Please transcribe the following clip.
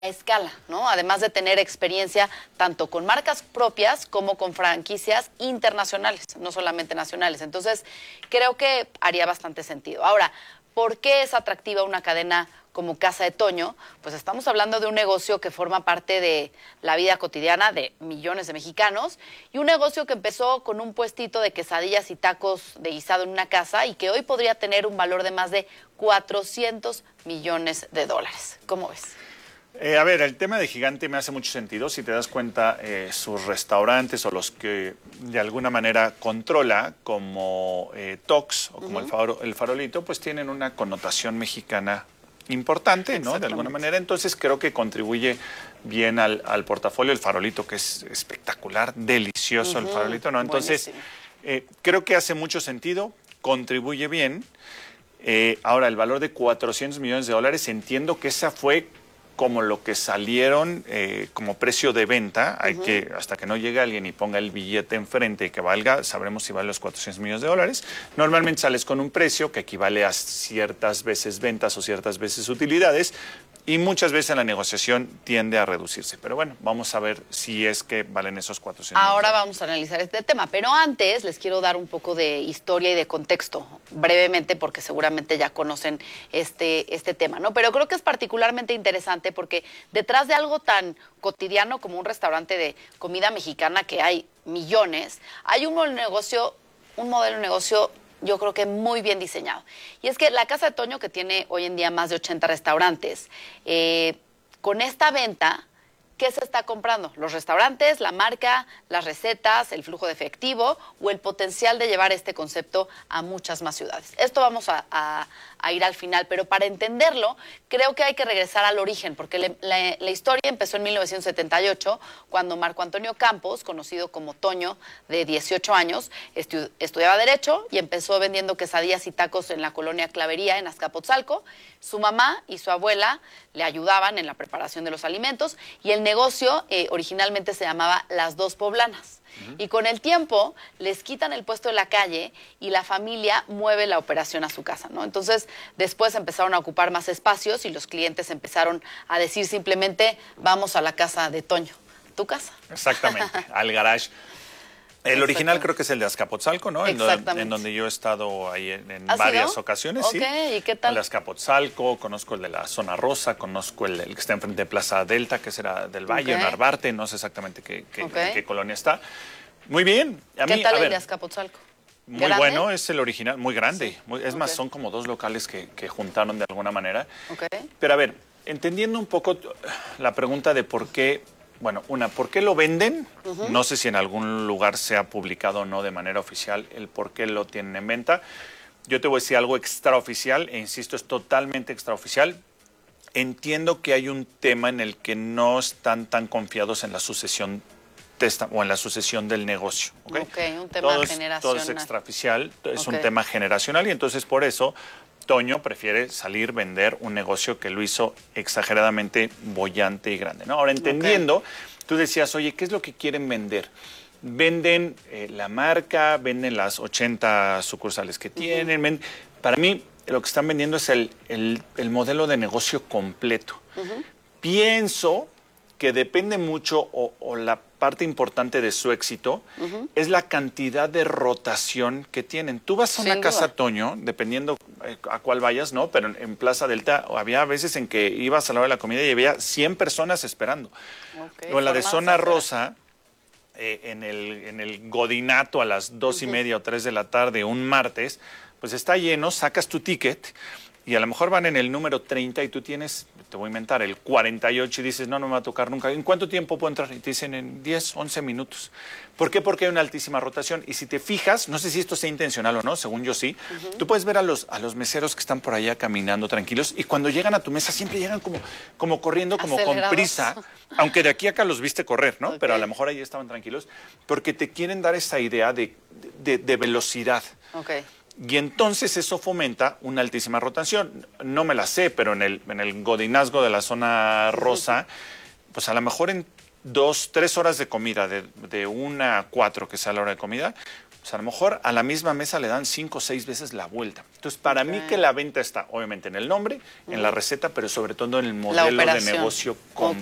escala, ¿no? Además de tener experiencia tanto con marcas propias como con franquicias internacionales, no solamente nacionales. Entonces, creo que haría bastante sentido. Ahora, ¿por qué es atractiva una cadena como Casa de Toño? Pues estamos hablando de un negocio que forma parte de la vida cotidiana de millones de mexicanos y un negocio que empezó con un puestito de quesadillas y tacos de guisado en una casa y que hoy podría tener un valor de más de 400 millones de dólares. ¿Cómo ves? A ver, el tema de Gigante me hace mucho sentido. Si te das cuenta, sus restaurantes o los que de alguna manera controla, como Tox o como el Farolito, pues tienen una connotación mexicana importante, ¿no? De alguna manera. Entonces creo que contribuye bien al portafolio. El Farolito, que es espectacular, delicioso el Farolito, ¿no? Entonces, creo que hace mucho sentido, contribuye bien. Ahora, el valor de 400 millones de dólares, entiendo que esa fue como lo que salieron como precio de venta. Hay que, hasta que no llegue alguien y ponga el billete enfrente y que valga, sabremos si vale los 400 millones de dólares. Normalmente sales con un precio que equivale a ciertas veces ventas o ciertas veces utilidades, y muchas veces en la negociación tiende a reducirse. Pero bueno, vamos a ver si es que valen esos 400 millones. Ahora vamos a analizar este tema, pero antes les quiero dar un poco de historia y de contexto, brevemente, porque seguramente ya conocen este tema, ¿no? Pero creo que es particularmente interesante porque detrás de algo tan cotidiano como un restaurante de comida mexicana, que hay millones, hay un modelo de negocio yo creo que muy bien diseñado. Y es que la Casa de Toño, que tiene hoy en día más de 80 restaurantes, con esta venta, ¿qué se está comprando? Los restaurantes, la marca, las recetas, el flujo de efectivo o el potencial de llevar este concepto a muchas más ciudades. Esto vamos a ir al final, pero para entenderlo creo que hay que regresar al origen, porque la historia empezó en 1978, cuando Marco Antonio Campos, conocido como Toño, de 18 años, estudiaba Derecho y empezó vendiendo quesadillas y tacos en la colonia Clavería, en Azcapotzalco. Su mamá y su abuela le ayudaban en la preparación de los alimentos y el negocio originalmente se llamaba Las Dos Poblanas. Y con el tiempo les quitan el puesto de la calle y la familia mueve la operación a su casa, ¿no? Entonces después empezaron a ocupar más espacios y los clientes empezaron a decir simplemente vamos a la casa de Toño. ¿Tu casa? Exactamente, al garage. El original creo que es el de Azcapotzalco, ¿no? En donde yo he estado ahí en varias ocasiones, sí. ¿Y qué tal? El de Azcapotzalco, conozco el de la Zona Rosa, conozco el que está enfrente de Plaza Delta, que será del Valle, Narvarte, no sé exactamente en qué colonia está. Muy bien. ¿Qué tal el de Azcapotzalco? Muy ¿grande? Bueno, es el original, muy grande. Sí. Es más, son como dos locales que juntaron de alguna manera. Pero a ver, entendiendo un poco la pregunta de por qué... Bueno, ¿por qué lo venden? No sé si en algún lugar se ha publicado o no de manera oficial el por qué lo tienen en venta. Yo te voy a decir algo extraoficial, e insisto, es totalmente extraoficial. Entiendo que hay un tema en el que no están tan confiados en la sucesión o en la sucesión del negocio. Un tema generacional. Todo es extraoficial, es un tema generacional, y entonces por eso Toño prefiere salir, vender un negocio que lo hizo exageradamente boyante y grande, ¿no? Ahora, entendiendo, tú decías, oye, ¿qué es lo que quieren vender? Venden la marca, venden las 80 sucursales que tienen. Para mí, lo que están vendiendo es el modelo de negocio completo. Pienso que depende mucho, o la parte importante de su éxito, es la cantidad de rotación que tienen. Tú vas a una casa Toño, dependiendo a cuál vayas, ¿no? Pero en Plaza Delta había veces en que ibas a la hora de la comida y había 100 personas esperando. O en la de Zona Rosa, en el Godinato a las 2:30 o 3 de la tarde, un martes, pues está lleno, sacas tu ticket y a lo mejor van en el número 30 y tú tienes, te voy a inventar, el 48 y dices, no me va a tocar nunca. ¿En cuánto tiempo puedo entrar? Y te dicen en 10, 11 minutos. ¿Por qué? Porque hay una altísima rotación. Y si te fijas, no sé si esto sea intencional o no, según yo sí, tú puedes ver a los meseros que están por allá caminando tranquilos y cuando llegan a tu mesa siempre llegan como corriendo, como con prisa, aunque de aquí a acá los viste correr, ¿no? Pero a lo mejor ahí estaban tranquilos porque te quieren dar esa idea de velocidad. Y entonces eso fomenta una altísima rotación. No me la sé, pero en el godinazgo de la Zona Rosa, pues a lo mejor en 2, 3 horas de comida, de 1 a 4 que sea la hora de comida, Pues a lo mejor a la misma mesa le dan 5 o 6 veces la vuelta. Entonces, para mí que la venta está, obviamente, en el nombre, en la receta, pero sobre todo en el modelo de negocio completo.